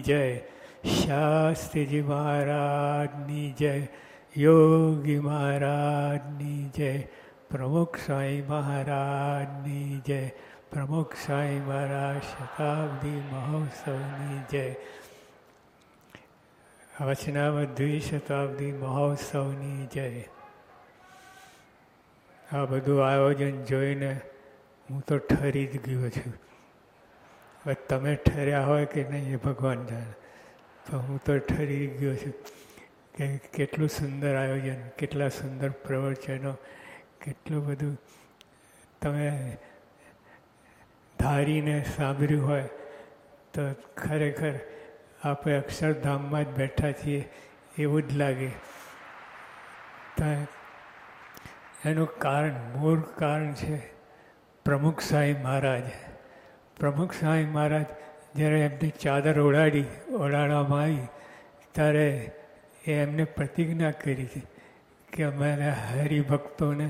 જય, શાસ્ત્રીજી મહારાજની જય, યોગી મહારાજની જય, પ્રમુખ સ્વામી મહારાજની જય, પ્રમુખ સ્વામી મહારાજ શતાબ્દી મહોત્સવની જય, વચનામૃત દ્વિશતાબ્દી મહોત્સવની જય. આ બધું આયોજન જોઈને હું તો ઠરી જ ગયો છું. હવે તમે ઠર્યા હોય કે નહીં એ ભગવાન જાણે, તો હું તો ઠરી ગયો છું કે કેટલું સુંદર આયોજન, કેટલા સુંદર પ્રવચનો, કેટલું બધું તમે ધારીને સાંભળ્યું હોય તો ખરેખર આપણે અક્ષરધામમાં જ બેઠા છીએ એવું જ લાગે. એનું કારણ, મૂળ કારણ છે પ્રમુખ સ્વામી મહારાજ. પ્રમુખ સ્વામી મહારાજ જ્યારે એમની ચાદર ઓડાડવામાં આવી ત્યારે એ એમને પ્રતિજ્ઞા કરી હતી કે અમારા હરિભક્તોને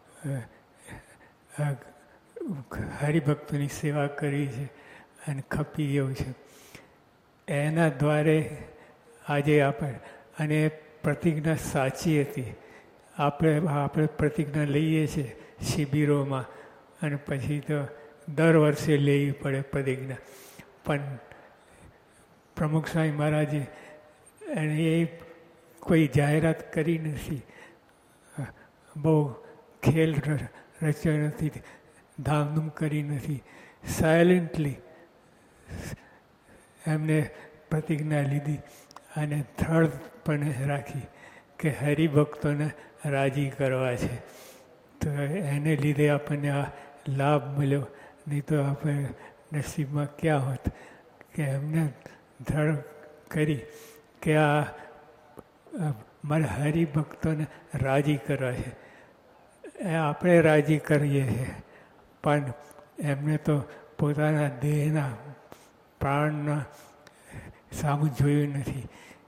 હરિભક્તોની સેવા કરવી છે અને ખપી જવું છે. એના દ્વારે આજે આપણે, અને એ પ્રતિજ્ઞા સાચી હતી. આપણે પ્રતિજ્ઞા લઈએ છીએ શિબિરોમાં અને પછી તો દર વર્ષે લેવી પડે પ્રતિજ્ઞા. પણ પ્રમુખ સ્વામી મહારાજે એ કોઈ જાહેરાત કરી નથી, બહુ ખેલ રચ્યો નથી, ધામધૂમ કરી નથી. સાયલેન્ટલી એમને પ્રતિજ્ઞા લીધી અને દ્રઢપણે રાખી કે હરિભક્તોને રાજી કરવા છે. તો એને લીધે આપણને આ લાભ મળ્યો. નહીં તો આપણે નસીબમાં ક્યાં હોત કે એમને દ્રઢ કરી કે આ મારા હરિભક્તોને રાજી કરવા છે. એ આપણે રાજી કરીએ છીએ, પણ એમને તો પોતાના દેહના પ્રાણના સામું જોયું નથી.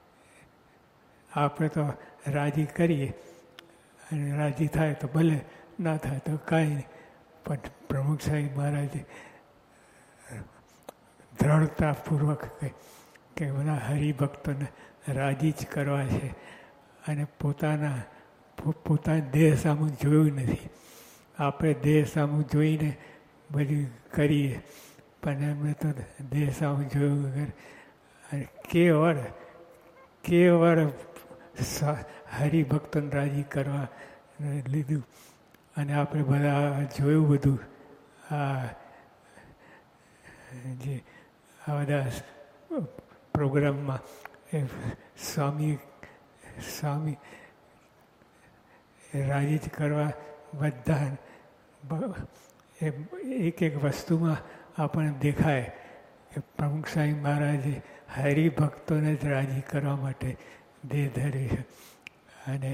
આપણે તો રાજી કરીએ અને રાજી થાય તો ભલે, ના થાય તો કાંઈ નહીં. પણ પ્રમુખ સ્વામી મહારાજે દ્રઢતાપૂર્વક કે બધા હરિભક્તોને રાજી જ કરવા છે અને પોતાના દેહ સામું જોયું નથી. આપણે દેહ સામું જોઈને બધું કરીએ, પણ એમને તો દેહ સામું જોયું વગર અને કેવળ હરિભક્તોને રાજી કરવા લીધું. અને આપણે બધા જોયું બધું આ બધા પ્રોગ્રામમાં એ સ્વામી રાજી જ કરવા બધા એક વસ્તુમાં આપણને દેખાય કે પ્રમુખ સ્વામી મહારાજે હરિભક્તોને જ રાજી કરવા માટે દેહ ધરી છે. અને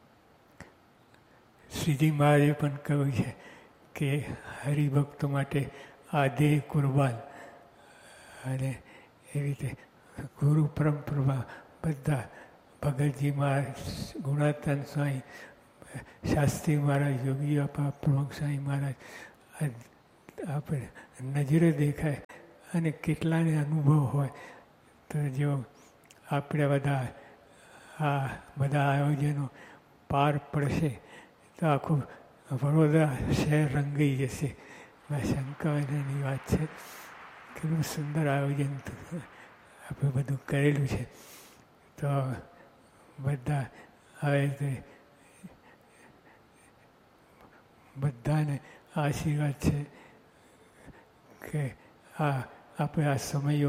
શ્રીજી મહારાજે પણ કહ્યું છે કે હરિભક્તો માટે આ દેહ કુરબાન. અને એવી રીતે ગુરુ પરંપરા બધા ભગતજી મહારાજ, ગુણાતન સ્વામી, શાસ્ત્રી મહારાજ, યોગી બાપા, પ્રમુખ સ્વામી મહારાજ આપણે નજરે દેખાય. અને કેટલાને અનુભવ હોય તો જો આપણે બધા આયોજનો પાર પડશે તો આખું વડોદરા શહેર રંગાઈ જશે. શંકાની વાત છે. કેટલું સુંદર આયોજન આપણે બધું કરેલું છે. તો બધા હવે બધાને આશીર્વાદ છે કે આપણે આ સમયો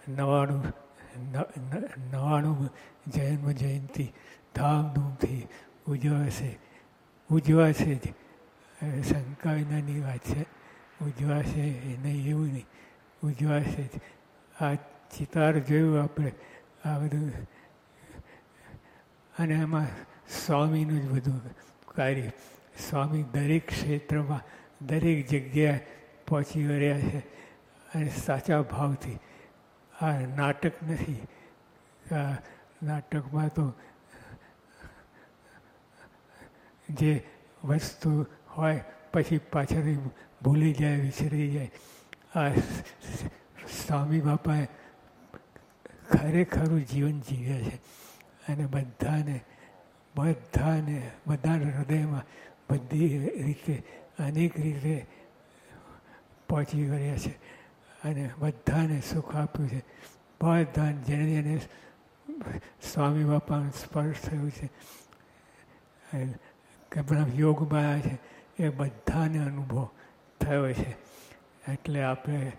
99 જન્મ જયંતિ ધામધૂમથી ઉજવાશે જ. શંકા વિનાની વાત છે. ઉજવાશે નહીં એવું નહીં, ઉજવાશે જ. આ ચિતાર જોયું આપણે આ બધું, અને એમાં સ્વામીનું જ બધું કાર્ય. સ્વામી દરેક ક્ષેત્રમાં, દરેક જગ્યાએ પહોંચી વળ્યા છે અને સાચા ભાવથી. આ નાટક નથી. આ નાટકમાં તો જે વસ્તુ હોય પછી પાછળથી ભૂલી જાય, વિસરી જાય. આ સ્વામી બાપાએ ખરેખરું જીવન જીવે છે. અને બધાના હૃદયમાં બધી રીતે અનેક રીતે પહોંચી વળ્યા છે અને બધાને સુખ આપ્યું છે. બધાને જેને જેને સ્વામી બાપાનો સ્પર્શ થયું છે કે બધા યોગમાં આવ્યા છે એ બધાને અનુભવ થયો છે. એટલે આપણે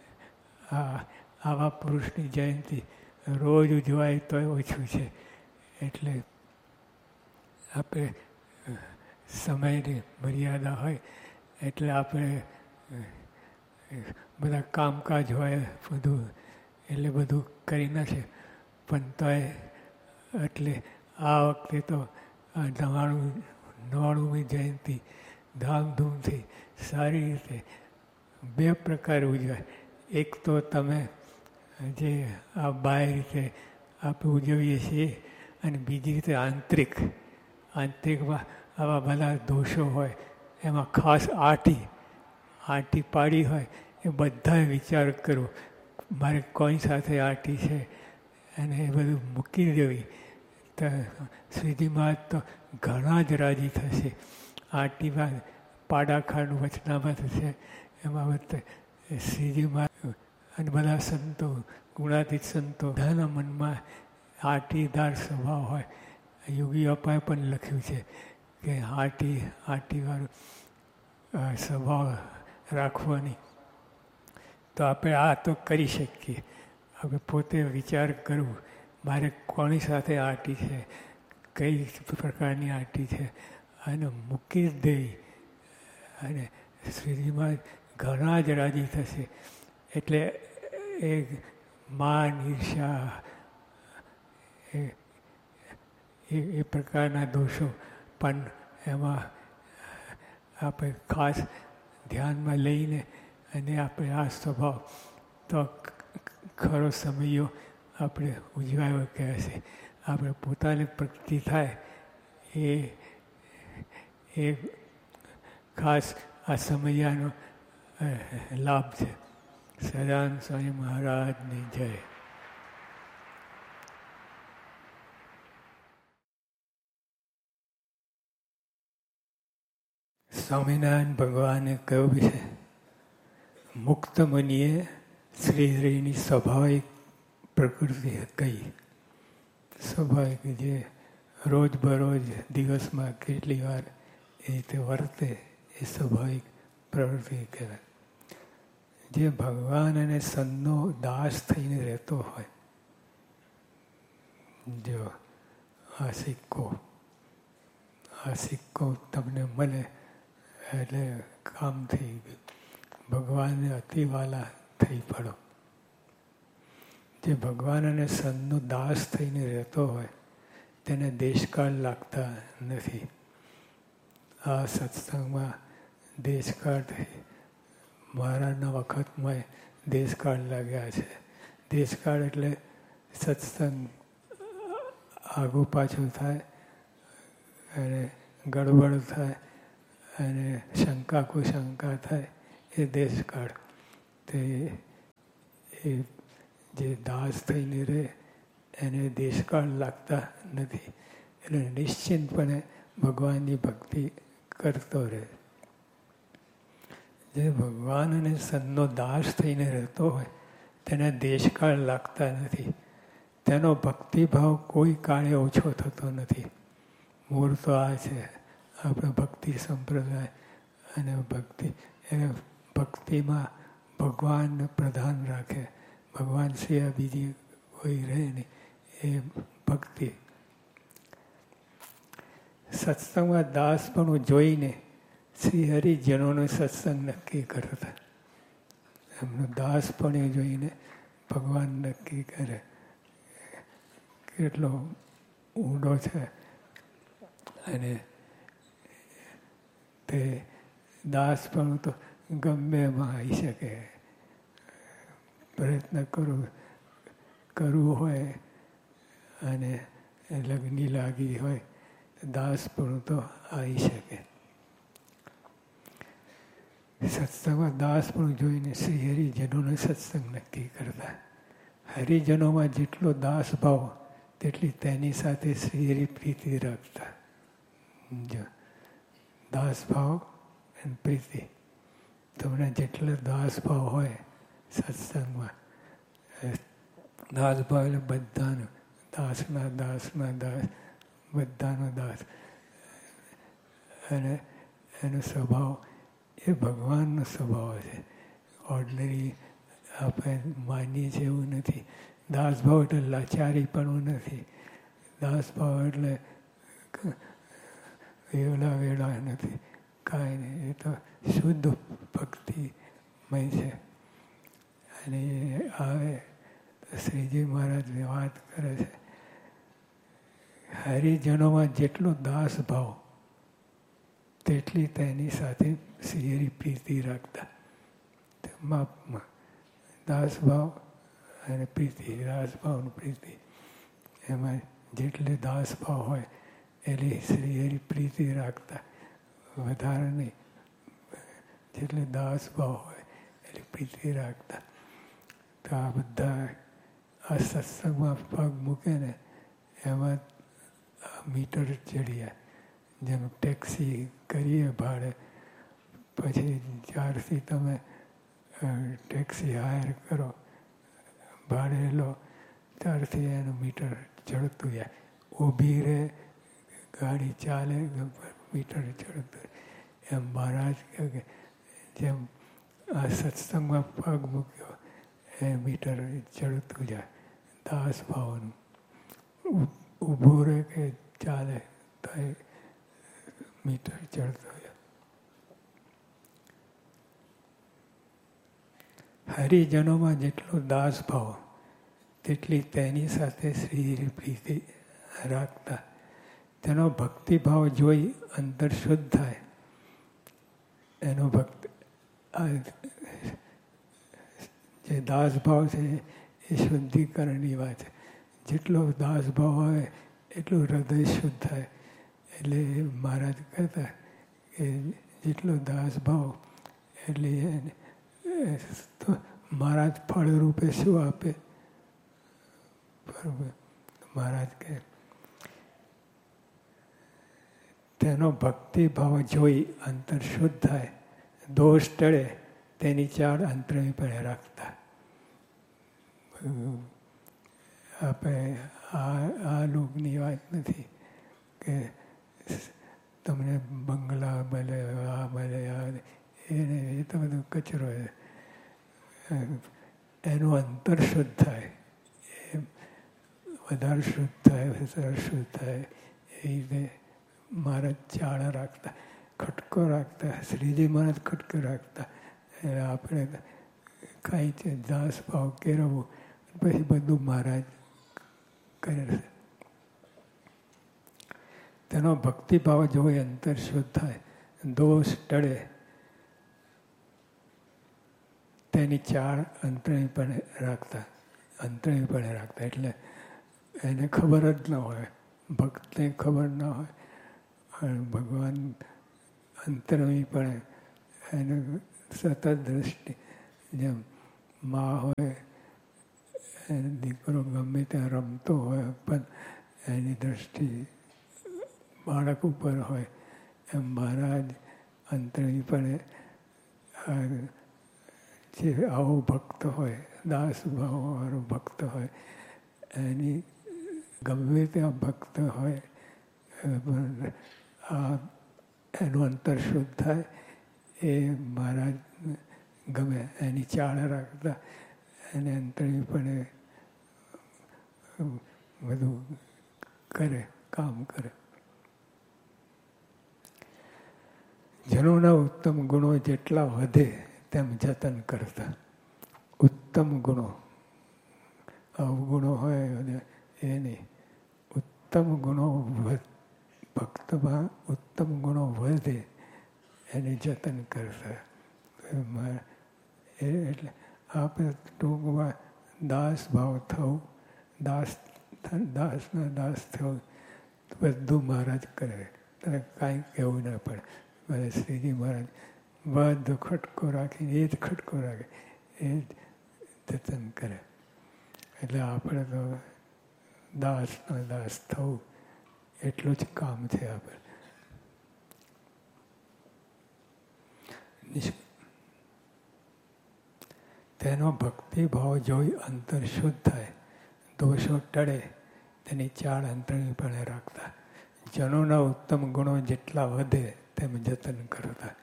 આવા પુરુષની જયંતિ રોજ ઉજવાય તો ઓછું છે. એટલે આપણે સમયની મર્યાદા હોય એટલે આપણે બધા કામકાજ હોય બધું એટલે બધું કરી નાખે. પણ તોય એટલે આ વખતે તો 99મી જયંતિ ધામધૂમથી સારી રીતે 2 પ્રકાર ઉજવાય. એક તો તમે જે આ બાહ્ય રીતે આપણે ઉજવીએ છીએ અને બીજી રીતે આંતરિકમાં આવા બધા દોષો હોય એમાં ખાસ આંટી પાડી હોય એ બધાએ વિચાર કરવો મારે કોની સાથે આંટી છે અને એ બધું મૂકી દેવી. તો શ્રીજી મહારાજ તો ઘણા જ રાજી થશે. આંટીમાં પાડાખાનું વચનામાં થશે એમાં બધે શ્રીજી મહારાજ અને બધા સંતો ગુણાતીત સંતો બધાના મનમાં આંટીદાર સ્વભાવ હોય. યોગી અપાએ પણ લખ્યું છે કે આંટીવાળો સ્વભાવ રાખવાની. તો આપણે આ તો કરી શકીએ. આપણે પોતે વિચાર કરવું મારે કોની સાથે આંટી છે, કઈ પ્રકારની આંટી છે અને મૂકી જ દેવી. અને શ્રીજીમાં ઘણા જ રાજી થશે. એટલે એ માન ઈર્ષ્યા એ પ્રકારના દોષો પણ એમાં આપણે ખાસ ધ્યાનમાં લઈને અને આપણે આ સ્વભાવ તો ખરો સમયો આપણે ઉજવાયો કહેશે. આપણે પોતાને પ્રગતિ થાય એ ખાસ આ સમયાનો લાભ છે. સદાનંદ સ્વામી મહારાજની જય. સ્વામિનારાયણ ભગવાને કહ્યું છે મુક્ત મનીએ શ્રીહરિની સ્વાભાવિક પ્રકૃતિ કહી. સ્વાભાવિક જે રોજબરોજ દિવસમાં કેટલી વાર એ રીતે વર્તે એ સ્વાભાવિક પ્રવૃત્તિ કહેવાય. જે ભગવાન અને સંતનો દાસ થઈને રહેતો હોય, જો આ સિક્કો તમને મળે એટલે કામ થઈ ગયું. ભગવાનને અતિવાલા થઈ પડો. જે ભગવાન અને સંતનો દાસ થઈને રહેતો હોય તેને દેશકાળ લાગતા નથી. આ સત્સંગમાં દેશકાળ મહારાજના વખતમાં દેશકાળ લાગ્યા છે. દેશકાળ એટલે સત્સંગ આગું પાછું થાય અને ગડબડ થાય અને શંકા કુશંકા થાય એ દેશકાળ. તે એ જે દાસ થઈને રહે એને દેશકાળ લાગતા નથી. એટલે નિશ્ચિંતપણે ભગવાનની ભક્તિ કરતો રહે. જે ભગવાન અને સંતનો દાસ થઈને રહેતો હોય તેને દેશકાળ લાગતા નથી. તેનો ભક્તિભાવ કોઈ કાળે ઓછો થતો નથી. મૂળ તો આ છે આપણે ભક્તિ સંપ્રદાય અને ભક્તિમાં ભગવાનને પ્રધાન રાખે. ભગવાન સિવાય બીજી કોઈ રહે નહીં એ ભક્તિ. સત્સંગમાં દાસપણું જોઈને શ્રી હરિજનોનો સત્સંગ નક્કી કરતા. એમનું દાસપણે જોઈને ભગવાન નક્કી કરે કેટલો ઊંડો છે. અને તે દાસપણું તો ગમે એમાં આવી શકે. પ્રયત્ન કરવું હોય અને લગ્ની લાગી હોય દાસપણું તો આવી શકે. સત્સંગમાં દાસપણું જોઈને શ્રી હરિજનોને સત્સંગ નક્કી કરતા. હરિજનોમાં જેટલો દાસ ભાવ તેટલી તેની સાથે શ્રીહરિ પ્રીતિ રાખતા. જો દાસ ભાવ અને પ્રીતિ, તમને જેટલો દાસ ભાવ હોય સત્સંગમાં, દાસ ભાવ એટલે બધાનો, દાસના દાસ, બધાનો દાસ. અને એનો સ્વભાવ એ ભગવાનનો સ્વભાવ છે. ઓર્ડિનરી આપણે માનીએ છીએ એવું નથી. દાસભાવ એટલે લાચારીપણું નથી. દાસભાવ એટલે વેળા નથી, કાંઈ નહીં. એ તો શુદ્ધ ભક્તિમય છે. અને એ આવે તો શ્રીજી મહારાજની વાત કરે છે, હરિજનોમાં જેટલો દાસ ભાવ તેટલી તેની સાથે શ્રીહરિ પ્રીતિ રાખતા. માપમાં દાસભાવ અને પ્રીતિ, દાસભાવ પ્રીતિ, એમાં જેટલે દાસભાવ હોય એટલે શ્રીહરિ પ્રીતિ રાખતા, વધારે નહીં. જેટલે દાસભાવ હોય એટલે પ્રીતિ રાખતા. તો આ બધા આ સત્સંગમાં પગ મૂકે ને એમાં મીટર ચડીયા. જેમ ટેક્સી કરીએ ભાડે, પછી જ્યારથી તમે ટેક્સી હાયર કરો, ભાડે લો, ત્યારથી એનું મીટર ચડતું જાય. ઊભી રહે ગાડી ચાલે, મીટર ચડતું. એમ મહારાજ કહે કે જેમ આ સત્સંગમાં પગ મૂક્યો એ મીટર ચડતું જાય દાસ ભાવનું. ઊભું રહે કે ચાલે તો એ મીટર ચડતો જાય. હરિજનોમાં જેટલો દાસ ભાવ તેટલી તેની સાથે શ્રી પ્રીતિ રાખતા. તેનો ભક્તિભાવ જોઈ અંતર શુદ્ધ થાય. એનો ભક્તિ જે દાસભાવ છે એ શુદ્ધિકરણની વાત છે. જેટલો દાસભાવ હોય એટલું હૃદય શુદ્ધ થાય. એટલે મહારાજ કહેતા કે જેટલો દાસભાવ એટલે મહારાજ ફળ રૂપે શું આપે? મહારાજ કહે તેનો ભક્તિભાવ જોઈ અંતર શુદ્ધ થાય, દોષ ટળે તેની ચાળ અંતરમીપણે રાખતા. આપણે આ લોકની વાત નથી કે તમને બંગલા મળે, આ મળે, એને એ તો બધું કચરો છે. એનું અંતર શુદ્ધ થાય, એ વધારે શુદ્ધ થાય, વધારે શુદ્ધ થાય. એ રીતે મહારાજ ચાળ રાખતા, ખટકો રાખતા. શ્રીજી મહારાજ ખટકો રાખતા. આપણે કાંઈ છે દાસ ભાવ કેળવવું, પછી બધું મહારાજ કરે છે. તેનો ભક્તિભાવ જોઈ અંતર શુદ્ધ થાય, દોષ ટળે તેની ચાળ અંતરણીપણે રાખતા. અંતરણીપણે રાખતા એટલે એને ખબર જ ન હોય, ભક્તને ખબર ન હોય. ભગવાન અંતરણીપણે એને સતત દ્રષ્ટિ, જેમ મા હોય એને દીકરો ગમે ત્યાં રમતો હોય પણ એની દ્રષ્ટિ બાળક ઉપર હોય, એમ મહારાજ અંતરણીપણે જે આવો ભક્ત હોય, દાસ ભાવવાળો ભક્ત હોય, એની ગમે ત્યાં ભક્ત હોય આ એનું અંતર શુદ્ધ થાય. એ મહારાજ ગમે એની ચાળ રાખતા, એને અંતરણીપણે બધું કરે, કામ કરે. જનોના ઉત્તમ ગુણો જેટલા વધે તેમ જતન કરતા. ઉત્તમ ગુણો, અવગુણો હોય અને એ નહીં. ઉત્તમ ગુણો ભક્તમાં ઉત્તમ ગુણો વધે એને જતન કરતા. એટલે આપણે ટૂંકમાં દાસ ભાવ થવું, દાસના દાસ થવું બધું મહારાજ કરે. તને કાંઈ કહેવું ના પડે. મને શ્રીજી મહારાજ બધો ખટકો રાખીને એ જ ખટકો રાખે, એ જ જતન કરે. એટલે આપણે તો દાસનો દાસ થવું એટલું જ કામ છે આપણે. તેનો ભક્તિભાવ જોઈ અંતર શુદ્ધ થાય, દોષો ટળે, તેની ચાળ અંતરણીપણે રાખતા. જનોના ઉત્તમ ગુણો જેટલા વધે તેમ જતન કરતા.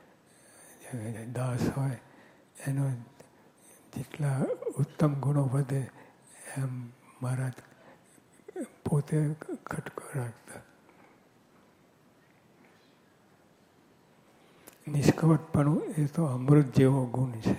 દાસ હોય એનો જેટલા ઉત્તમ ગુણો વધે એમ મહારાજ પોતે ખટકો રાખતા. નિષ્કપટપણું એ તો અમૃત જેવો ગુણ છે.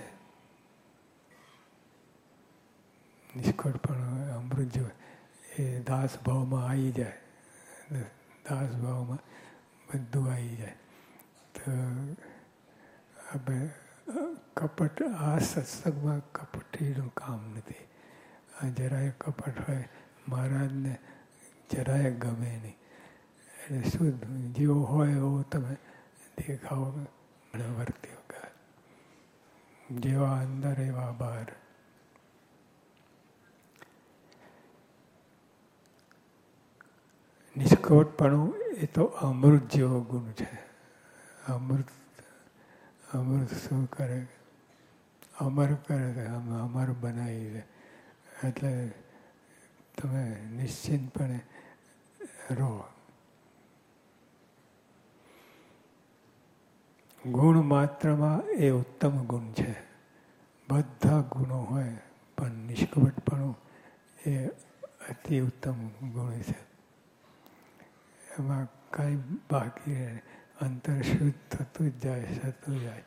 નિષ્કપટપણું અમૃત જેવો, એ દાસ ભાવમાં આવી જાય. દાસ ભાવમાં બધું આવી જાય. તો આપણે કપટ, આ સત્સંગમાં કપટીનું કામ નથી. આ જરાય કપટ હોય મહારાજને જરાય ગમે નહીં. એટલે શુદ્ધ જેવો હોય એવો તમે દેખાવ વર્ત્યો કે જેવા અંદર એવા બહાર. નિષ્કપટપણું એ તો અમૃત જેવો ગુણ છે. અમૃત શું કરે? અમર કરે, અમર બનાવી દે. એટલે તમે નિશ્ચિંતપણે રહો. ગુણ માત્રમાં એ ઉત્તમ ગુણ છે. બધા ગુણો હોય પણ નિષ્કપટપણું એ અતિ ઉત્તમ ગુણ છે. એમાં કાંઈ બાકી રહે, અંતર શુદ્ધ થતું જ જાય, થતું જાય.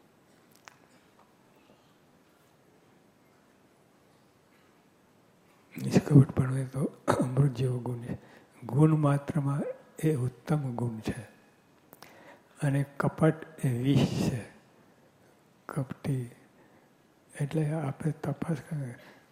નિષ્કપટપણું એ તો અમૃત જેવો ગુણ છે. ગુણ માત્રમાં એ ઉત્તમ ગુણ છે. અને કપટ એ વિષ છે. કપટી એટલે આપણે તપાસ કરીએ